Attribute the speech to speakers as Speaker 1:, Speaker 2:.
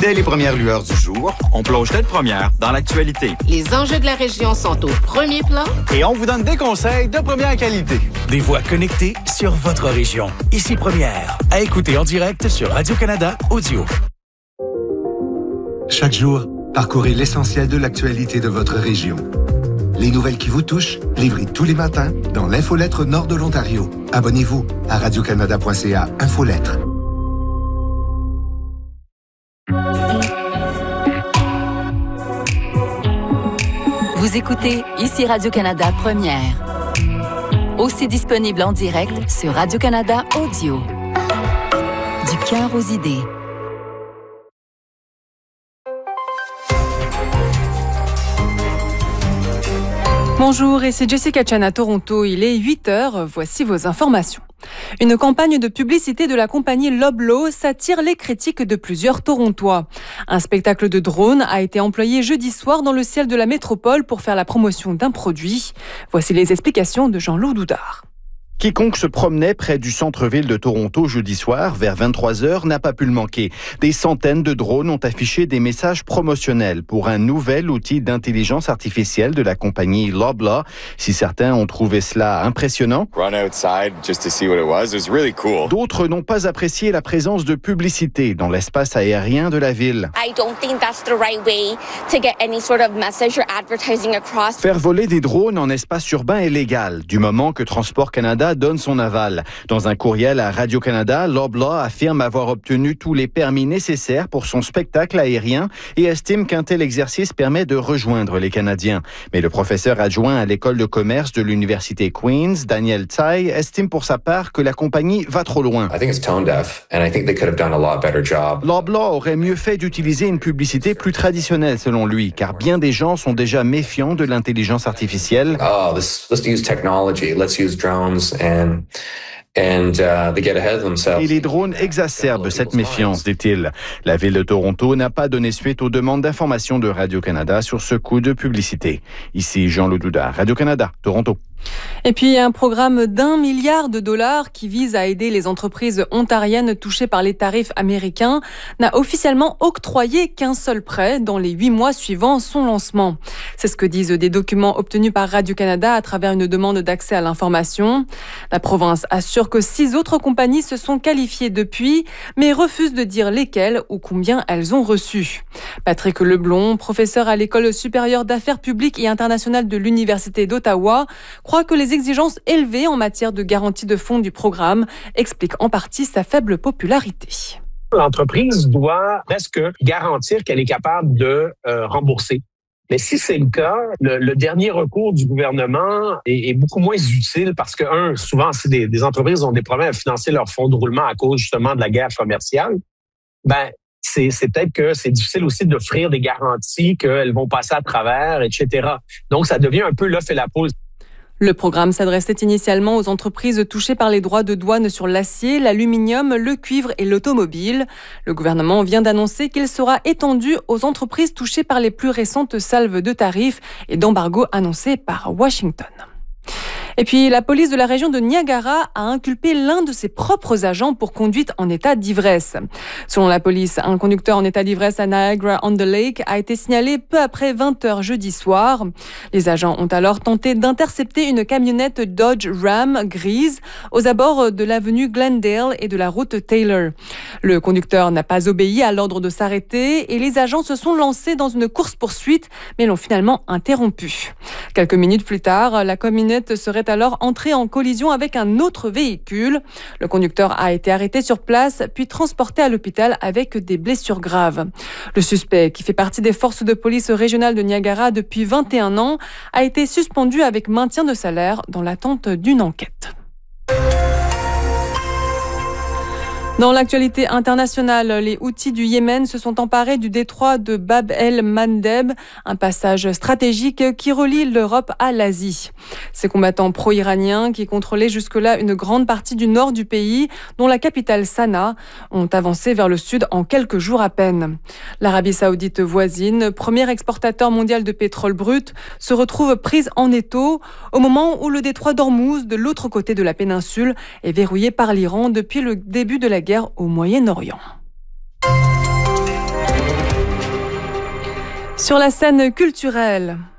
Speaker 1: Dès les premières lueurs du jour, on plonge tête première dans l'actualité.
Speaker 2: Les enjeux de la région sont au premier plan.
Speaker 3: Et on vous donne des conseils de première qualité.
Speaker 4: Des voix connectées sur votre région. Ici Première. À écouter en direct sur Radio-Canada Audio.
Speaker 5: Chaque jour, parcourez l'essentiel de l'actualité de votre région. Les nouvelles qui vous touchent, livrées tous les matins dans l'infolettre Nord de l'Ontario. Abonnez-vous à radiocanada.ca Infolettre.
Speaker 6: Vous écoutez ici Radio-Canada Première. Aussi disponible en direct sur Radio-Canada Audio. Du cœur aux idées.
Speaker 7: Bonjour, ici Jessica Chan à Toronto. Il est 8h. Voici vos informations. Une campagne de publicité de la compagnie Loblaw s'attire les critiques de plusieurs Torontois. Un spectacle de drone a été employé jeudi soir dans le ciel de la métropole pour faire la promotion d'un produit. Voici les explications de Jean-Loup Doudard.
Speaker 8: Quiconque se promenait près du centre-ville de Toronto jeudi soir, vers 23h, n'a pas pu le manquer. Des centaines de drones ont affiché des messages promotionnels pour un nouvel outil d'intelligence artificielle de la compagnie Loblaw. Si certains ont trouvé cela impressionnant, d'autres n'ont pas apprécié la présence de publicité dans l'espace aérien de la ville. Faire voler des drones en espace urbain est légal, du moment que Transport Canada donne son aval. Dans un courriel à Radio-Canada, Loblaw affirme avoir obtenu tous les permis nécessaires pour son spectacle aérien et estime qu'un tel exercice permet de rejoindre les Canadiens. Mais le professeur adjoint à l'école de commerce de l'Université Queen's, Daniel Tsai, estime pour sa part que la compagnie va trop loin. Loblaw aurait mieux fait d'utiliser une publicité plus traditionnelle selon lui, car bien des gens sont déjà méfiants de l'intelligence artificielle. Et les drones exacerbent cette méfiance, dit-il. La ville de Toronto n'a pas donné suite aux demandes d'information de Radio-Canada sur ce coup de publicité. Ici Jean-Loup Doudard, Radio-Canada, Toronto.
Speaker 7: Et puis, un programme d'1 milliard de dollars qui vise à aider les entreprises ontariennes touchées par les tarifs américains n'a officiellement octroyé qu'un seul prêt dans les 8 mois suivant son lancement. C'est ce que disent des documents obtenus par Radio-Canada à travers une demande d'accès à l'information. La province assure que 6 autres compagnies se sont qualifiées depuis, mais refuse de dire lesquelles ou combien elles ont reçu. Patrick Leblond, professeur à l'École supérieure d'affaires publiques et internationales de l'Université d'Ottawa, croit que les exigences élevées en matière de garantie de fonds du programme expliquent en partie sa faible popularité.
Speaker 9: L'entreprise doit presque garantir qu'elle est capable de rembourser. Mais si c'est le cas, le dernier recours du gouvernement est beaucoup moins utile parce que, souvent, si des entreprises ont des problèmes à financer leur fonds de roulement à cause justement de la guerre commerciale, c'est peut-être que c'est difficile aussi d'offrir des garanties qu'elles vont passer à travers, etc. Donc, ça devient un peu l'œuf et la poule.
Speaker 7: Le programme s'adressait initialement aux entreprises touchées par les droits de douane sur l'acier, l'aluminium, le cuivre et l'automobile. Le gouvernement vient d'annoncer qu'il sera étendu aux entreprises touchées par les plus récentes salves de tarifs et d'embargo annoncées par Washington. Et puis, la police de la région de Niagara a inculpé l'un de ses propres agents pour conduite en état d'ivresse. Selon la police, un conducteur en état d'ivresse à Niagara-on-the-Lake a été signalé peu après 20h jeudi soir. Les agents ont alors tenté d'intercepter une camionnette Dodge Ram grise aux abords de l'avenue Glendale et de la route Taylor. Le conducteur n'a pas obéi à l'ordre de s'arrêter et les agents se sont lancés dans une course-poursuite, mais l'ont finalement interrompu. Quelques minutes plus tard, la camionnette serait alors entré en collision avec un autre véhicule. Le conducteur a été arrêté sur place, puis transporté à l'hôpital avec des blessures graves. Le suspect, qui fait partie des forces de police régionales de Niagara depuis 21 ans, a été suspendu avec maintien de salaire dans l'attente d'une enquête. Dans l'actualité internationale, les Houthis du Yémen se sont emparés du détroit de Bab el-Mandeb, un passage stratégique qui relie l'Europe à l'Asie. Ces combattants pro-iraniens, qui contrôlaient jusque-là une grande partie du nord du pays, dont la capitale Sanaa, ont avancé vers le sud en quelques jours à peine. L'Arabie saoudite voisine, premier exportateur mondial de pétrole brut, se retrouve prise en étau au moment où le détroit d'Ormuz, de l'autre côté de la péninsule, est verrouillé par l'Iran depuis le début de la guerre au Moyen-Orient. Sur la scène culturelle,